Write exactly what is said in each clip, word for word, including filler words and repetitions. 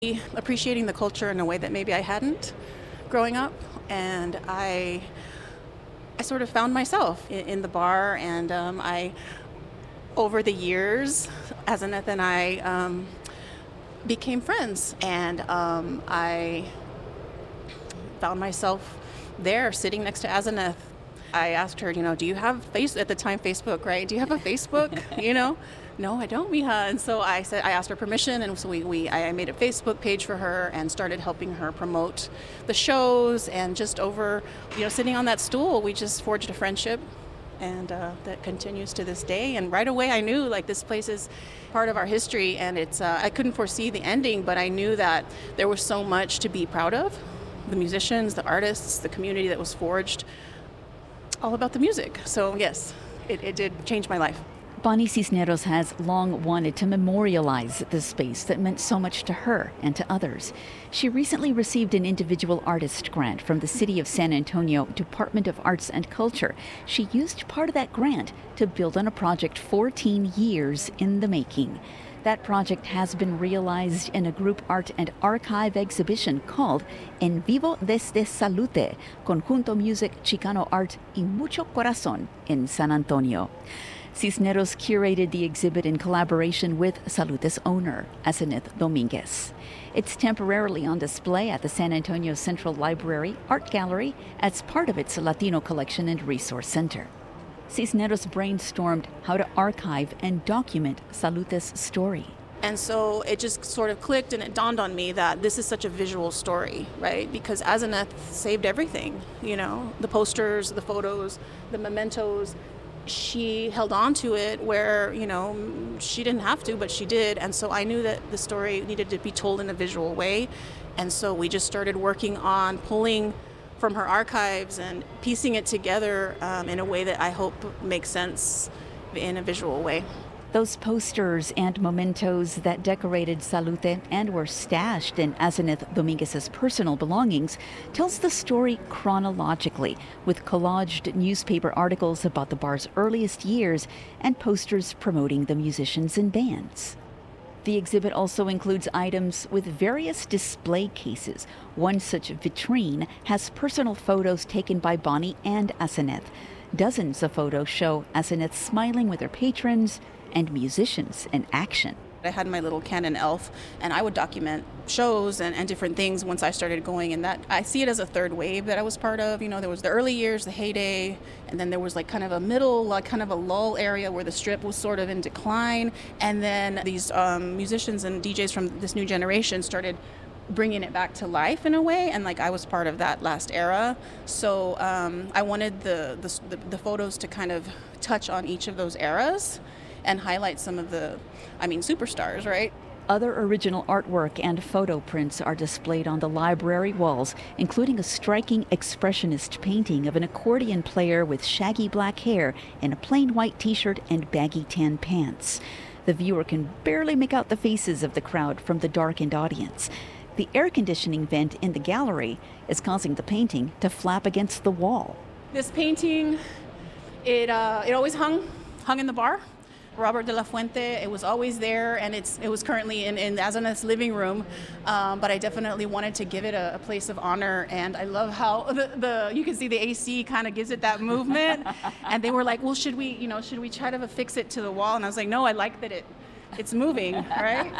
appreciating the culture in a way that maybe I hadn't growing up, and I I sort of found myself in, in the bar, and um, I over the years, Asenath and I um, became friends, and um, I found myself there sitting next to Asenath. I asked her, you know, do you have face at the time Facebook, right? Do you have a Facebook? You know, no, I don't, Mija. And so I said, I asked her permission, and so we, we I made a Facebook page for her and started helping her promote the shows. And just over, you know, sitting on that stool, we just forged a friendship, and uh, that continues to this day. And right away, I knew like this place is part of our history, and it's uh, I couldn't foresee the ending, but I knew that there was so much to be proud of. The musicians, the artists, the community that was forged, all about the music. So yes, it, it did change my life. Bonnie Cisneros has long wanted to memorialize the space that meant so much to her and to others. She recently received an individual artist grant from the City of San Antonio Department of Arts and Culture. She used part of that grant to build on a project fourteen years in the making. That project has been realized in a group art and archive exhibition called En Vivo Desde Salute, Conjunto Music, Chicano Art y Mucho Corazón in San Antonio. Cisneros curated the exhibit in collaboration with Salute's owner, Asenath Dominguez. It's temporarily on display at the San Antonio Central Library Art Gallery as part of its Latino Collection and Resource Center. Cisneros brainstormed how to archive and document Salute's story. And so it just sort of clicked, and it dawned on me that this is such a visual story, right? Because Asenath saved everything, you know, the posters, the photos, the mementos. She held on to it where, you know, she didn't have to, but she did. And so I knew that the story needed to be told in a visual way. And so we just started working on pulling from her archives and piecing it together um, in a way that I hope makes sense in a visual way. Those posters and mementos that decorated Salute and were stashed in Asenath Dominguez's personal belongings tells the story chronologically, with collaged newspaper articles about the bar's earliest years and posters promoting the musicians and bands. The exhibit also includes items with various display cases. One such vitrine has personal photos taken by Bonnie and Asenath. Dozens of photos show Asenath smiling with her patrons and musicians in action. I had my little Canon Elf, and I would document shows and, and different things once I started going, and that I see it as a third wave that I was part of. You know, there was the early years, the heyday, and then there was like kind of a middle, like kind of a lull area where the strip was sort of in decline, and then these um, musicians and D Js from this new generation started bringing it back to life in a way, and like I was part of that last era. So um, I wanted the, the the photos to kind of touch on each of those eras and highlight some of the, I mean, superstars, right? Other original artwork and photo prints are displayed on the library walls, including a striking expressionist painting of an accordion player with shaggy black hair in a plain white t-shirt and baggy tan pants. The viewer can barely make out the faces of the crowd from the darkened audience. The air conditioning vent in the gallery is causing the painting to flap against the wall. This painting, it uh, it always hung hung in the bar. Robert de la Fuente, it was always there, and it's it was currently in, in Asenath's living room, um, but I definitely wanted to give it a, a place of honor, and I love how the, the you can see the A C kind of gives it that movement, and they were like, well, should we, you know, should we try to affix it to the wall? And I was like, no, I like that it it's moving, right?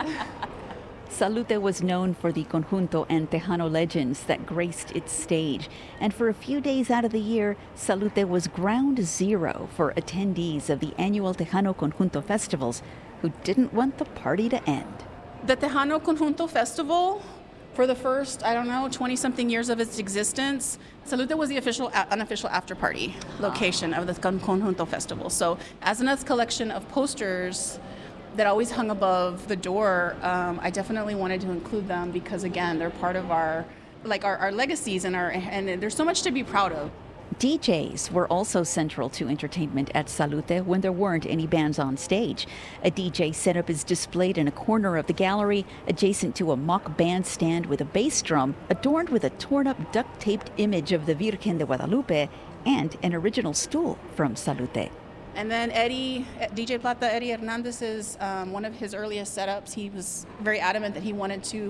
Salute was known for the conjunto and Tejano legends that graced its stage. And for a few days out of the year, Salute was ground zero for attendees of the annual Tejano Conjunto festivals who didn't want the party to end. The Tejano Conjunto Festival, for the first, I don't know, twenty-something years of its existence, Salute was the official, unofficial after-party location of the Conjunto Festival. So Asenath's collection of posters that always hung above the door, um, I definitely wanted to include them because, again, they're part of our, like our, our legacies, and our and there's so much to be proud of. D Js were also central to entertainment at Salute when there weren't any bands on stage. A D J setup is displayed in a corner of the gallery, adjacent to a mock bandstand with a bass drum adorned with a torn-up, duct-taped image of the Virgen de Guadalupe and an original stool from Salute. And then Eddie, D J Plata, Eddie Hernandez is um, one of his earliest setups. He was very adamant that he wanted to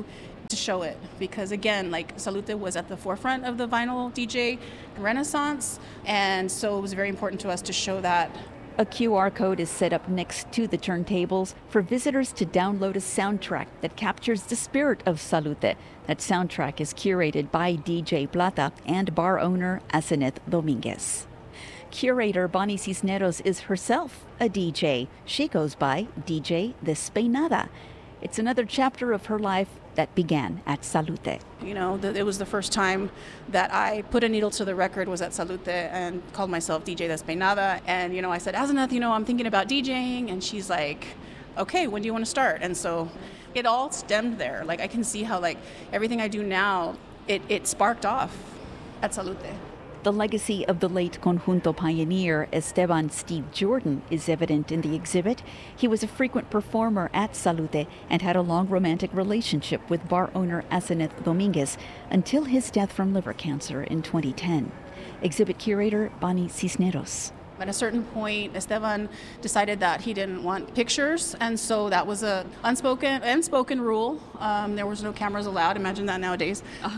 to show it because, again, like Salute was at the forefront of the vinyl D J renaissance, and so it was very important to us to show that. A Q R code is set up next to the turntables for visitors to download a soundtrack that captures the spirit of Salute. That soundtrack is curated by D J Plata and bar owner Aseneth Dominguez. Curator Bonnie Cisneros is herself a D J. She goes by D J Despeinada. It's another chapter of her life that began at Salute. You know, the, it was the first time that I put a needle to the record was at Salute and called myself D J Despeinada. And, you know, I said, Aseneth, you know, I'm thinking about DJing. And she's like, okay, when do you want to start? And so it all stemmed there. Like, I can see how, like, everything I do now, it, it sparked off at Salute. The legacy of the late conjunto pioneer Esteban Steve Jordan is evident in the exhibit. He was a frequent performer at Salute and had a long romantic relationship with bar owner Aseneth Dominguez until his death from liver cancer in twenty ten. Exhibit curator Bonnie Cisneros. At a certain point, Esteban decided that he didn't want pictures, and so that was a unspoken unspoken rule. Um, there was no cameras allowed. Imagine that nowadays. Oh,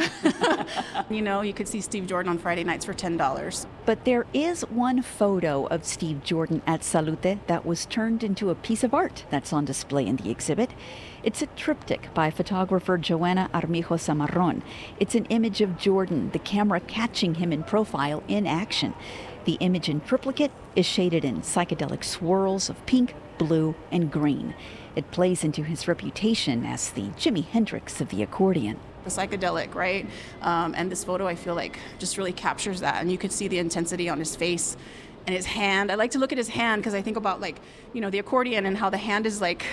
no. um, you know, you could see Steve Jordan on Friday nights for ten dollars. But there is one photo of Steve Jordan at Salute that was turned into a piece of art that's on display in the exhibit. It's a triptych by photographer Joanna Armijo Zamarron. It's an image of Jordan, the camera catching him in profile in action. The image in triplicate is shaded in psychedelic swirls of pink, blue, and green. It plays into his reputation as the Jimi Hendrix of the accordion. The psychedelic, right? Um, and this photo, I feel like, just really captures that. And you could see the intensity on his face and his hand. I like to look at his hand because I think about, like, you know, the accordion and how the hand is, like,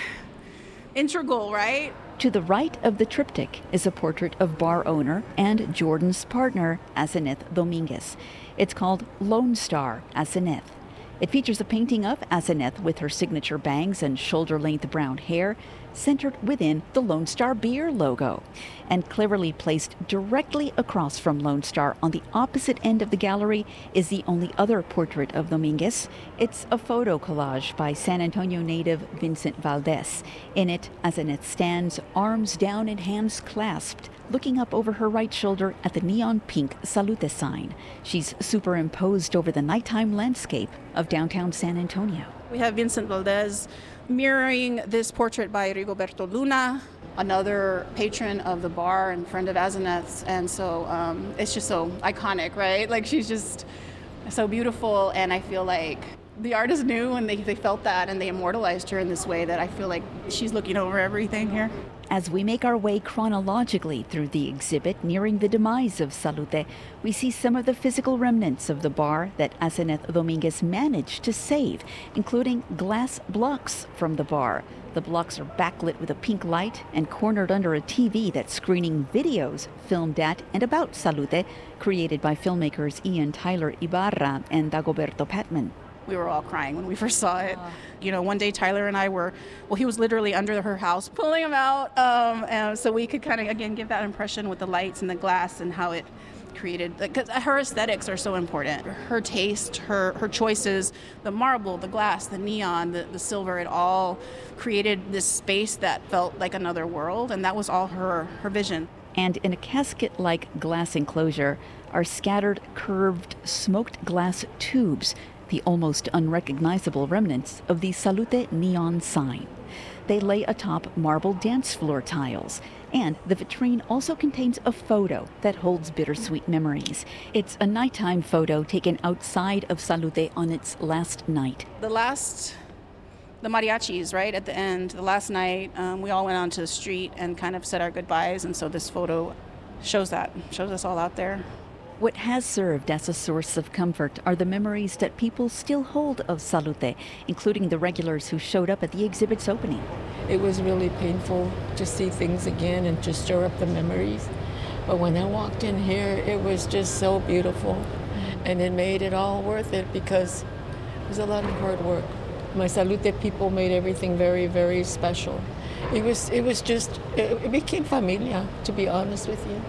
integral, right? To the right of the triptych is a portrait of bar owner and Jordan's partner, Aseneth Dominguez. It's called Lone Star Aseneth. It features a painting of Aseneth with her signature bangs and shoulder-length brown hair, centered within the Lone Star beer logo. And cleverly placed directly across from Lone Star on the opposite end of the gallery is the only other portrait of Dominguez. It's a photo collage by San Antonio native Vincent Valdez. In it, Aseneth stands, arms down and hands clasped, looking up over her right shoulder at the neon pink Salute sign. She's superimposed over the nighttime landscape of downtown San Antonio. We have Vincent Valdez mirroring this portrait by Rigoberto Luna, another patron of the bar and friend of Aseneth's. And so um, it's just so iconic, right? Like, she's just so beautiful. And I feel like the artist knew and they, they felt that and they immortalized her in this way that I feel like she's looking over everything here. As we make our way chronologically through the exhibit, nearing the demise of Salute, we see some of the physical remnants of the bar that Aseneth Dominguez managed to save, including glass blocks from the bar. The blocks are backlit with a pink light and cornered under a T V that's screening videos filmed at and about Salute, created by filmmakers Ian Tyler Ibarra and Dagoberto Patman. We were all crying when we first saw it. Uh. You know, one day Tyler and I were, well, he was literally under her house pulling him out. Um, and so we could kind of, again, give that impression with the lights and the glass and how it created, because her aesthetics are so important. Her taste, her, her choices, the marble, the glass, the neon, the, the silver, it all created this space that felt like another world. And that was all her, her vision. And in a casket-like glass enclosure are scattered curved smoked glass tubes, the almost unrecognizable remnants of the Salute neon sign. They lay atop marble dance floor tiles, and the vitrine also contains a photo that holds bittersweet memories. It's a nighttime photo taken outside of Salute on its last night. The last, the mariachis, right, at the end, the last night, um, we all went onto the street and kind of said our goodbyes, and so this photo shows that, shows us all out there. What has served as a source of comfort are the memories that people still hold of Salute, including the regulars who showed up at the exhibit's opening. It was really painful to see things again and to stir up the memories. But when I walked in here, it was just so beautiful. And it made it all worth it because it was a lot of hard work. My Salute people made everything very, very special. It was, it was just, it, it became familia, to be honest with you.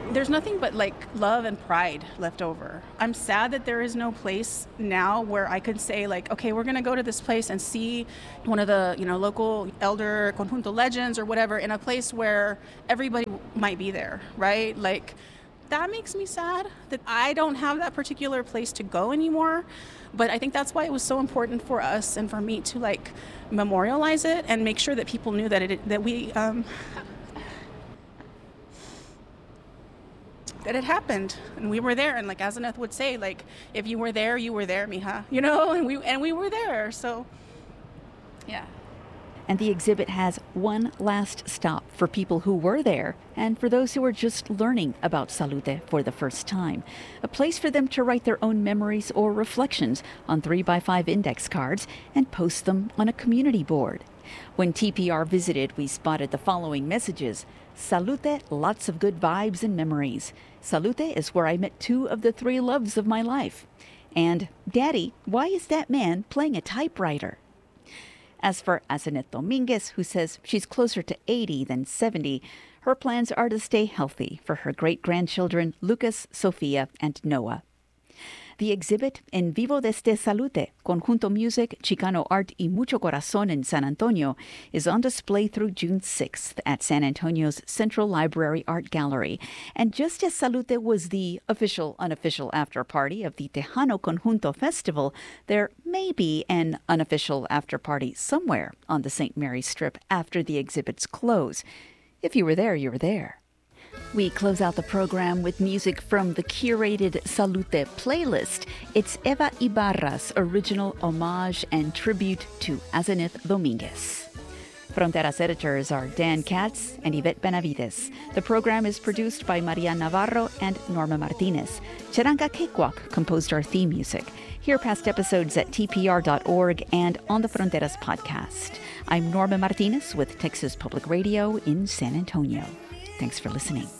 there's nothing but like love and pride left over. I'm sad that there is no place now where I could say like, okay, we're going to go to this place and see one of the, you know, local elder conjunto legends or whatever in a place where everybody might be there, right? Like, that makes me sad that I don't have that particular place to go anymore. But I think that's why it was so important for us and for me to like memorialize it and make sure that people knew that it that we um, that it happened and we were there. And like Asenath would say, like, if you were there, you were there, mija, you know, and we and we were there. So, yeah. And the exhibit has one last stop for people who were there and for those who are just learning about Salute for the first time. A place for them to write their own memories or reflections on three by five index cards and post them on a community board. When T P R visited, we spotted the following messages. Salute, lots of good vibes and memories. Salute is where I met two of the three loves of my life. And, Daddy, why is that man playing a typewriter? As for Asenath Dominguez, who says she's closer to eighty than seventy, her plans are to stay healthy for her great-grandchildren Lucas, Sofia, and Noah. The exhibit, En Vivo Desde Salute, Conjunto Music, Chicano Art y Mucho Corazón in San Antonio, is on display through June sixth at San Antonio's Central Library Art Gallery. And just as Salute was the official unofficial after-party of the Tejano Conjunto Festival, there may be an unofficial after-party somewhere on the Saint Mary's Strip after the exhibit's close. If you were there, you were there. We close out the program with music from the curated Salute playlist. It's Eva Ibarra's original homage and tribute to Asenath Dominguez. Fronteras editors are Dan Katz and Yvette Benavides. The program is produced by Maria Navarro and Norma Martinez. Charanga Cakewalk composed our theme music. Hear past episodes at T P R dot org and on the Fronteras podcast. I'm Norma Martinez with Texas Public Radio in San Antonio. Thanks for listening.